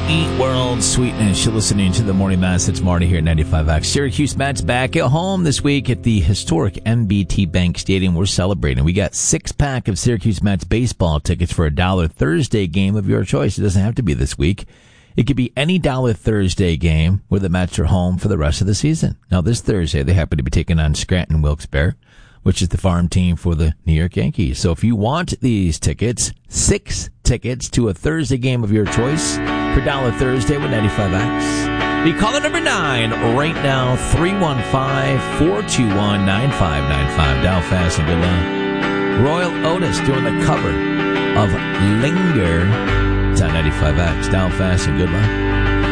eat world sweetness. You're listening to the Morning Mass. It's Marty here at 95X. Syracuse Mets back at home this week at the historic MBT Bank Stadium. We're celebrating. We got 6-pack of Syracuse Mets baseball tickets for a $1 Thursday game of your choice. It doesn't have to be this week. It could be any $1 Thursday game where the Mets are home for the rest of the season. Now, this Thursday, they happen to be taking on Scranton Wilkes-Barre, which is the farm team for the New York Yankees. So if you want these tickets, 6 tickets to a Thursday game of your choice for $1 Thursday with 95X. Be caller number 9 right now, 315-421-9595. Dial fast and good luck. Royal Otis doing the cover of Linger. It's on 95X. Dial fast and good luck.